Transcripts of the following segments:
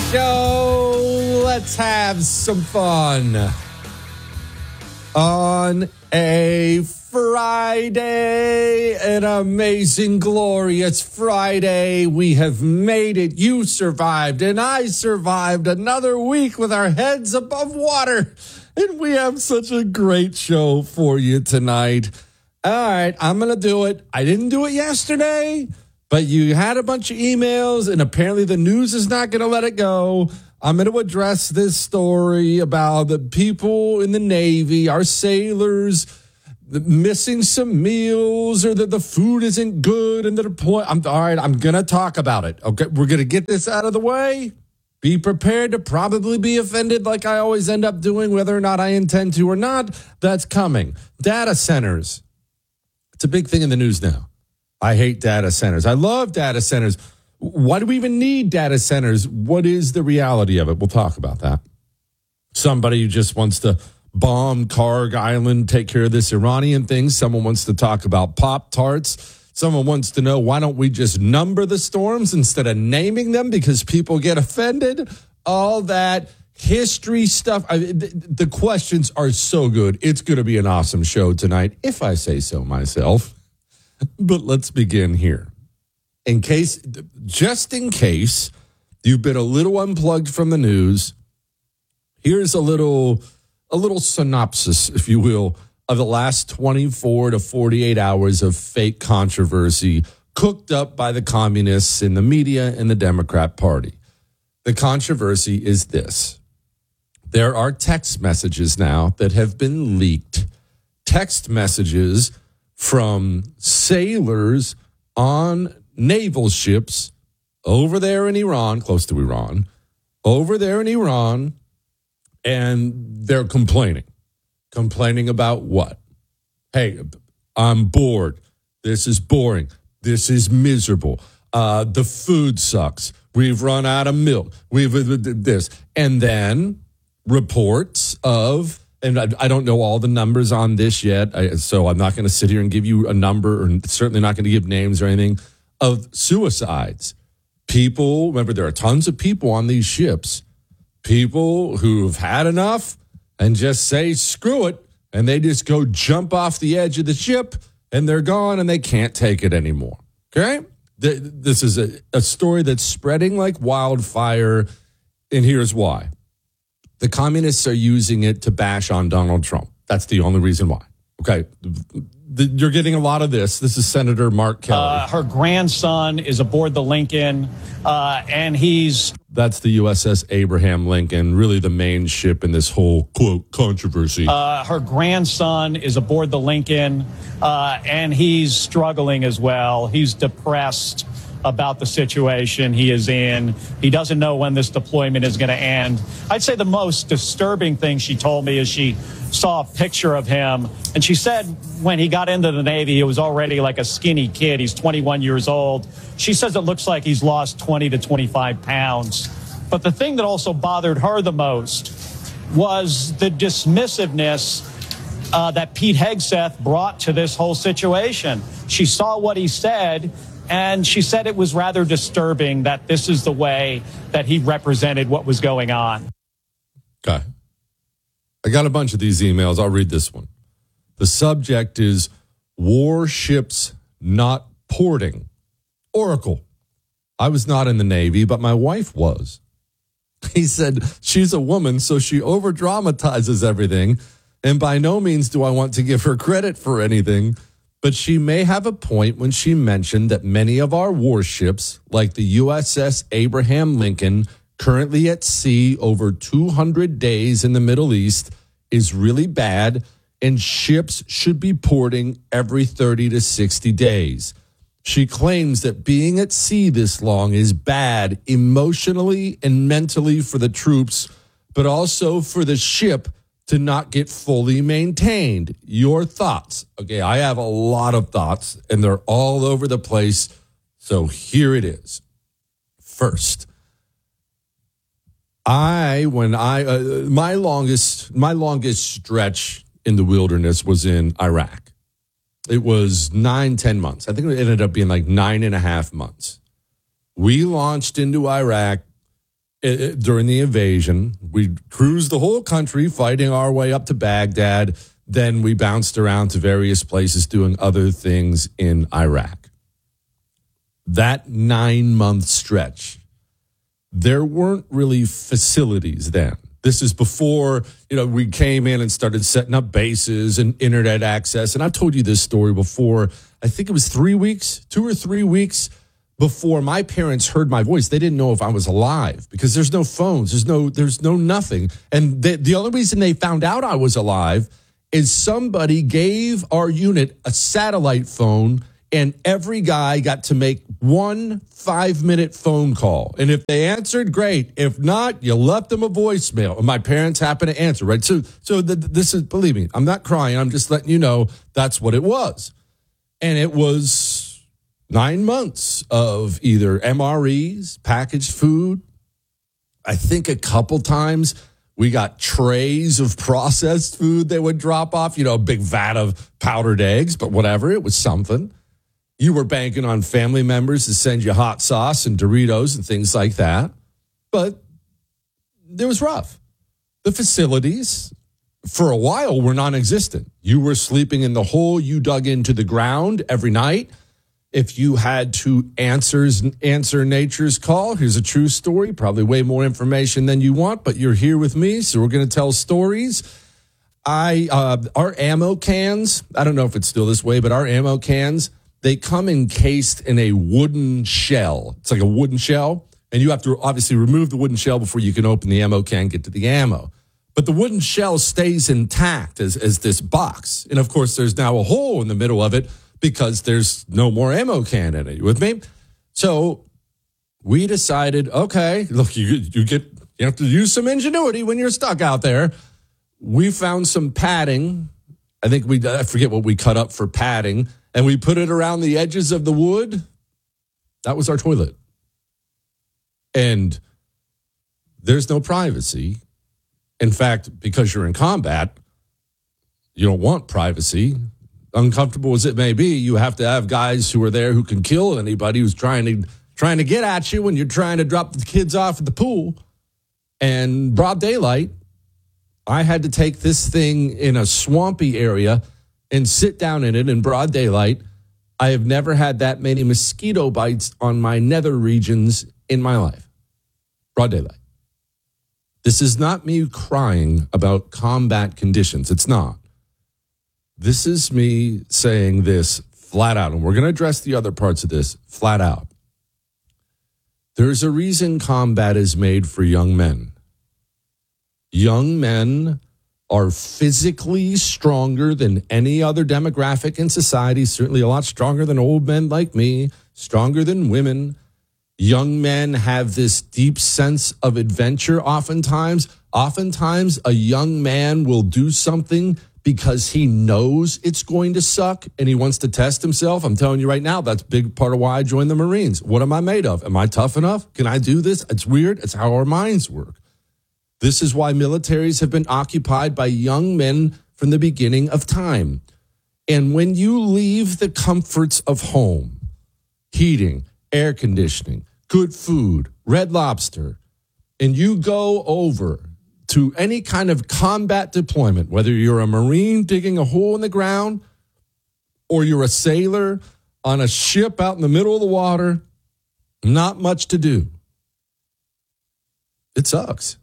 show. Let's have some fun. On a Friday, an amazing, glorious Friday. We have made it. You survived, and I survived another week with our heads above water. And we have such a great show for you tonight. All right, I'm going to do it. I didn't do it yesterday, but you had a bunch of emails, and apparently the news is not going to let it go. I'm going to address this story about the people in the Navy, our sailors, missing some meals, or that the food isn't good, and all right, I'm going to talk about it. Okay, we're going to get this out of the way. Be prepared to probably be offended like I always end up doing, whether or not I intend to or not. That's coming. Data centers. It's a big thing in the news now. I hate data centers. I love data centers. Why do we even need data centers? What is the reality of it? We'll talk about that. Somebody who just wants to bomb Karg Island, take care of this Iranian thing. Someone wants to talk about Pop-Tarts. Someone wants to know, why don't we just number the storms instead of naming them because people get offended? All that history stuff. The questions are so good. It's going to be an awesome show tonight, if I say so myself. But let's begin here. Just in case you've been a little unplugged from the news, here's a little synopsis, if you will, of the last 24 to 48 hours of fake controversy cooked up by the communists in the media and the Democrat Party. The controversy is this. There are text messages now that have been leaked. Text messages from sailors on naval ships over there in Iran, close to Iran, and they're complaining. Complaining about what? Hey, I'm bored. This is boring. This is miserable. The food sucks. We've run out of milk. We've this. And then reports of, and I don't know all the numbers on this yet, so I'm not going to sit here and give you a number, or certainly not going to give names or anything, of suicides. People, remember, there are tons of people on these ships, people who've had enough and just say, screw it, and they just go jump off the edge of the ship, and they're gone, and they can't take it anymore. Okay? This is a story that's spreading like wildfire, and here's why. The communists are using it to bash on Donald Trump. That's the only reason why. Okay? You're getting a lot of this. This is Senator Mark Kelly. Her grandson is aboard the Lincoln, and he's... That's the USS Abraham Lincoln, really the main ship in this whole, quote, controversy. Her grandson is aboard the Lincoln, and he's struggling as well. He's depressed about the situation he is in. He doesn't know when this deployment is going to end. I'd say the most disturbing thing she told me is she saw a picture of him, and she said when he got into the Navy, he was already like a skinny kid. He's 21 years old. She says it looks like he's lost 20 to 25 pounds. But the thing that also bothered her the most was the dismissiveness that Pete Hegseth brought to this whole situation. She saw what he said, and she said it was rather disturbing that this is the way that he represented what was going on. Okay. I got a bunch of these emails. I'll read this one. The subject is warships not porting. Oracle. I was not in the Navy, but my wife was. He said she's a woman, so she over-dramatizes everything, and by no means do I want to give her credit for anything, but she may have a point when she mentioned that many of our warships, like the USS Abraham Lincoln, currently at sea over 200 days in the Middle East, is really bad, and ships should be porting every 30 to 60 days. She claims that being at sea this long is bad emotionally and mentally for the troops, but also for the ship to not get fully maintained. Your thoughts? Okay, I have a lot of thoughts, and they're all over the place, so here it is. First, my longest stretch in the wilderness was in Iraq. It was 9-10 months. I think it ended up being like 9.5 months. We launched into Iraq during the invasion. We cruised the whole country, fighting our way up to Baghdad. Then we bounced around to various places doing other things in Iraq. That 9-month stretch, there weren't really facilities then. This is before, we came in and started setting up bases and internet access. And I've told you this story before. I think it was 2 or 3 weeks before my parents heard my voice. They didn't know if I was alive because there's no phones. There's no nothing. And the only reason they found out I was alive is somebody gave our unit a satellite phone, and every guy got to make one 5-minute phone call. And if they answered, great. If not, you left them a voicemail. And my parents happened to answer, right? So this is, believe me, I'm not crying. I'm just letting you know that's what it was. And it was 9 months of either MREs, packaged food. I think a couple times we got trays of processed food they would drop off, a big vat of powdered eggs, but whatever, it was something. You were banking on family members to send you hot sauce and Doritos and things like that. But it was rough. The facilities, for a while, were non-existent. You were sleeping in the hole you dug into the ground every night. If you had to answer nature's call, here's a true story, probably way more information than you want, but you're here with me, so we're going to tell stories. Our ammo cans, I don't know if it's still this way, but our ammo cans, they come encased in a wooden shell. It's like a wooden shell, and you have to obviously remove the wooden shell before you can open the ammo can, get to the ammo. But the wooden shell stays intact as this box. And, of course, there's now a hole in the middle of it because there's no more ammo can in it. You with me? So we decided, okay, look, you have to use some ingenuity when you're stuck out there. We found some padding. I forget what we cut up for padding. And we put it around the edges of the wood. That was our toilet. And there's no privacy. In fact, because you're in combat, you don't want privacy. Uncomfortable as it may be, you have to have guys who are there who can kill anybody who's trying to get at you when you're trying to drop the kids off at the pool. And broad daylight, I had to take this thing in a swampy area and sit down in it in broad daylight. I have never had that many mosquito bites on my nether regions in my life. Broad daylight. This is not me crying about combat conditions. It's not. This is me saying this flat out, and we're going to address the other parts of this flat out. There's a reason combat is made for young men. Young men are physically stronger than any other demographic in society, certainly a lot stronger than old men like me, stronger than women. Young men have this deep sense of adventure oftentimes. Oftentimes, a young man will do something because he knows it's going to suck and he wants to test himself. I'm telling you right now, that's a big part of why I joined the Marines. What am I made of? Am I tough enough? Can I do this? It's weird. It's how our minds work. This is why militaries have been occupied by young men from the beginning of time. And when you leave the comforts of home, heating, air conditioning, good food, Red Lobster, and you go over to any kind of combat deployment, whether you're a Marine digging a hole in the ground or you're a sailor on a ship out in the middle of the water, not much to do. It sucks.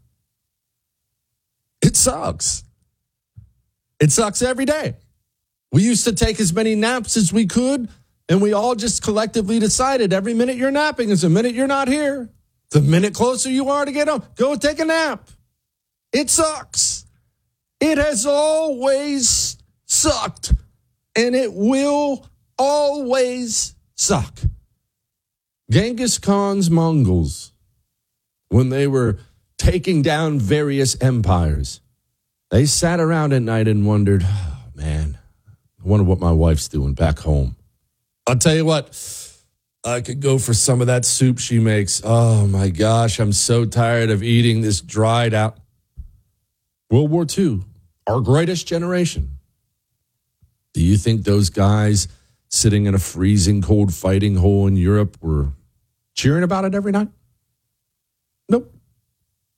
It sucks. It sucks every day. We used to take as many naps as we could, and we all just collectively decided every minute you're napping is a minute you're not here. The minute closer you are to get home, go take a nap. It sucks. It has always sucked, and it will always suck. Genghis Khan's Mongols, when they were taking down various empires, they sat around at night and wondered, oh, man, I wonder what my wife's doing back home. I'll tell you what, I could go for some of that soup she makes. Oh, my gosh, I'm so tired of eating this dried out. World War II, our greatest generation. Do you think those guys sitting in a freezing cold fighting hole in Europe were cheering about it every night? Nope.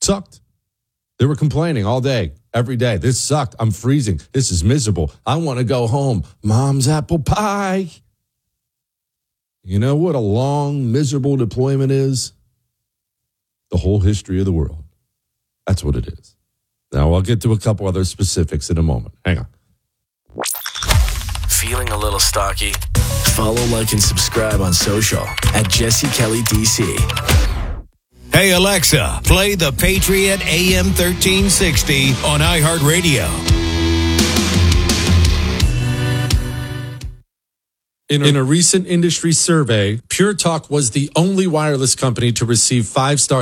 sucked. They were complaining all day, every day. This sucked. I'm freezing. This is miserable. I want to go home. Mom's apple pie. You know what a long, miserable deployment is? The whole history of the world. That's what it is. Now, I'll get to a couple other specifics in a moment. Hang on. Feeling a little stocky? Follow, like, and subscribe on social at Jesse Kelly DC. Hey, Alexa, play the Patriot AM 1360 on iHeartRadio. In a recent industry survey, Pure Talk was the only wireless company to receive 5 stars